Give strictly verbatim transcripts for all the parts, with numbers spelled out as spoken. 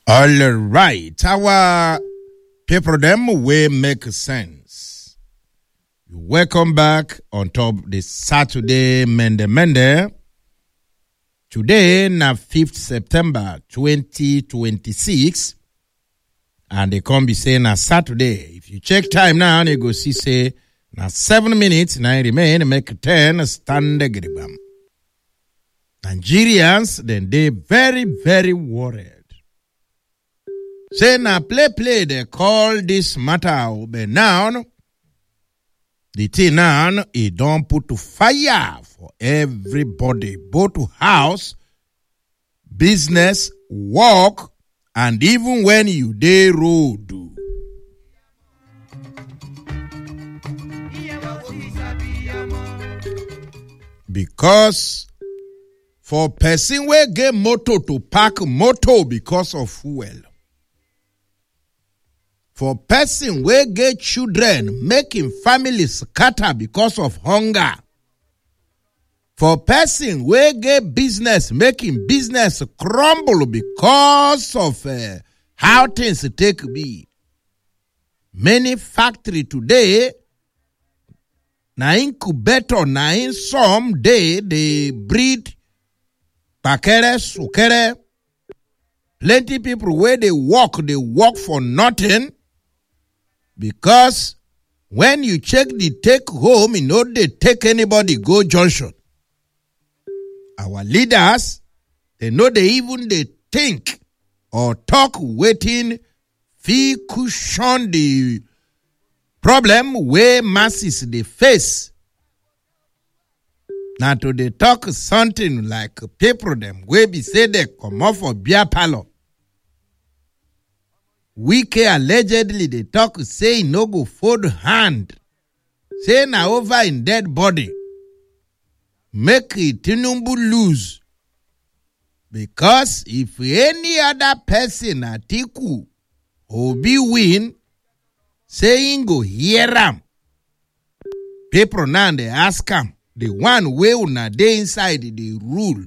All right. Our people them will make sense. Welcome back on top the Saturday Mende Mende. Today na fifth September twenty twenty-six. And they come be saying na Saturday. If you check time now, you go see say na seven minutes now remain make ten stand the gribam. Nigerians then they very very worried. Say na play play they call this matter but now the thing now it don't put to fire for everybody, both house, business, work, and even when you dey road. Because for person wey get motor to park motor because of fuel. For person wey get children making families scatter because of hunger. For person wey get business making business crumble because of uh, how things take be. Many factory today, na incubator, na in some day they breed pakere, sukere. Plenty people where they work, they work for nothing. Because when you check the take home, you know they take anybody go junction. Our leaders, they know they even they think or talk waiting fee cushion the problem where masses they face. Now to they talk something like people them where be say they come off for beer parlor. Wike allegedly they talk say no go fold hand. Say na over in dead body. Make it Tinubu lose. Because if any other person Atiku Obi win, saying go hear am. People now they ask am, the one way una dey inside the rule.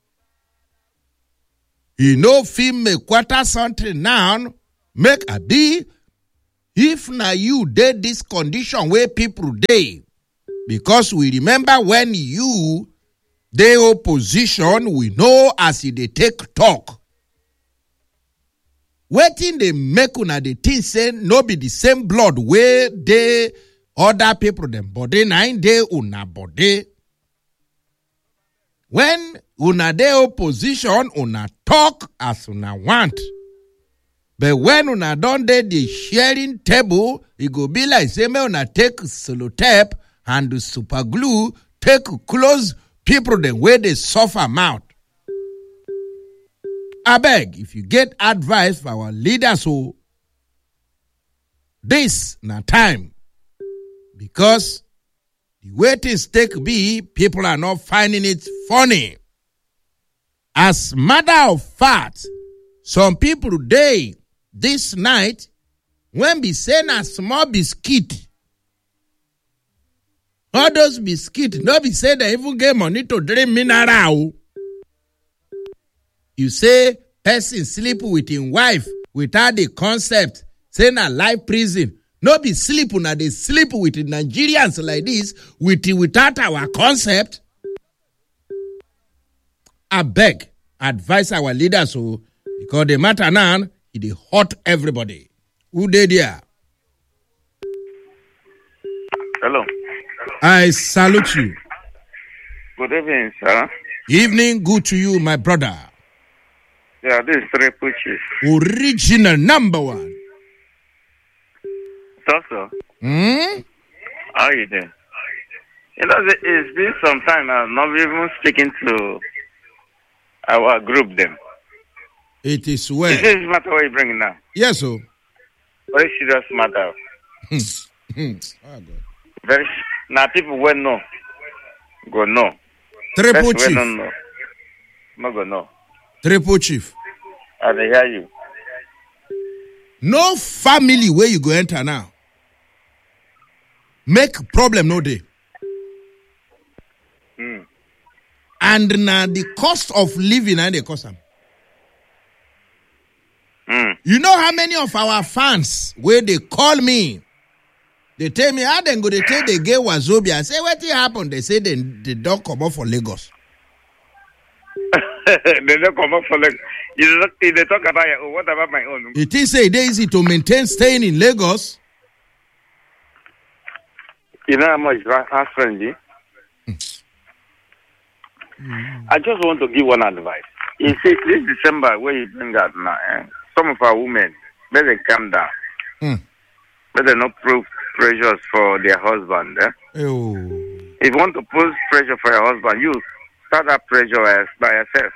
You know film make quarter something now. Make a be if na you did this condition where people dey. Because we remember when you dey opposition, we know as you dey take talk. Wetin dey make una dey think say no be the same blood where dey other people them body na in dey una body. When una dey opposition, una talk as una want. But when una don dey the sharing table, it go be like say me una take sellotape and the super glue, take close people the way they suffer mouth. I beg, if you get advice for our leaders, so this na time. Because the way things take be, people are not finding it funny. As matter of fact, some people dey this night, when be saying a small biscuit, all those biscuits, no be say they even get money to drink mineral. You say person sleep with his wife without the concept, say na life prison. No be sleep, na they sleep with the Nigerians like this, with without our concept. I beg, advise our leaders, so because the matter now, it hurt everybody. Who did there? Hello. I salute you. Good evening, sir. Evening, good to you, my brother. Yeah, this is Triple Chief. Original number one. So, sir. Hmm? How are you doing? You know, it's been some time I'm not even speaking to our group, them. It is well. Is this matter what you bringing now? Yes, sir. Very serious matter. Oh, God. Very. Now, people will know. Go know. Triple Chief. No, no. No, go know. Triple Chief. I dey hear you. No family where you go enter now. Make problem no day. Mm. And now the cost of living and the cost them. Mm. You know how many of our fans where they call me, they tell me how they go, they tell they get Wazobia. I say, what happened? They say they, they don't come up for Lagos. They don't come up for Lagos. They talk about your own. What about my own? It is say it easy to maintain staying in Lagos. You know how much that's friendly? Mm. I just want to give one advice. You see, this December, where you bring out now, eh, some of our women, let them calm down. Mm. Let them not prove pressures for their husband. Eh? Oh. If you want to put pressure for your husband, you start that pressure by yourself.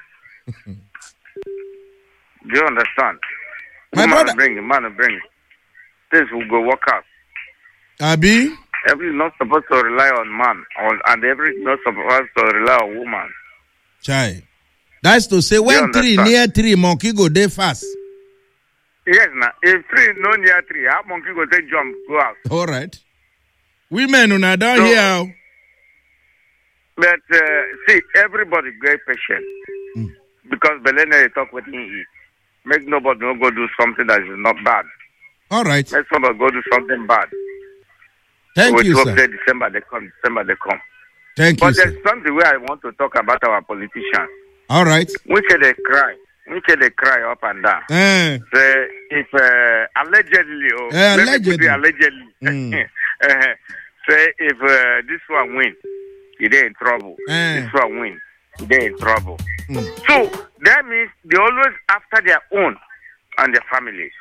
Do you understand? My man brother, bring man bring. This will go work out. Abi, every not supposed to rely on man, on, and every not supposed to rely on woman. Chai, that's to say when three near three, monkey go there fast. Yes, now if three no near three, how monkey go take jump go out. All right, women are down so, here. But uh, see, everybody get patient mm. because Belena they talk with me. Make nobody no go do something that is not bad. All right. Make somebody go do something bad. Thank so you, sir. Say December they come. December they come. Thank but you, sir. But there's sir. something where I want to talk about our politicians. All right. We say they cry. We say they cry up and down. Eh. Say if uh, allegedly, oh, eh, allegedly, allegedly, mm. uh, say if uh, this one win, they're in trouble. Eh. This one win, they're in trouble. Mm. So that means they always after their own and their families.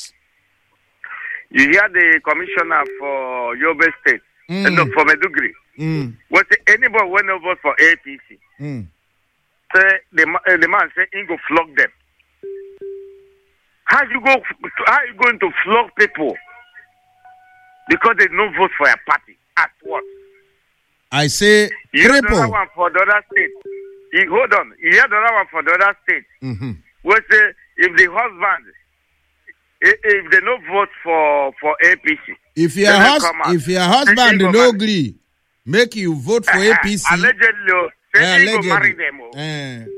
You hear the commissioner for Yobe State, mm. no, for Medugri. Mm. What anybody went over for A P C? Mm. Say the uh, the man say he go flog them. How you go? How you going to flog people because they don't vote for your party? At what? I say you triple. Hear the other one for the other state. You, hold on. You hear the other one for the other state. Mm-hmm. Where say if the husband. If they no vote for for A P C, if your hus- if your husband no agree, make you vote for A P C. Allegedly, say uh, he go marry them. Uh.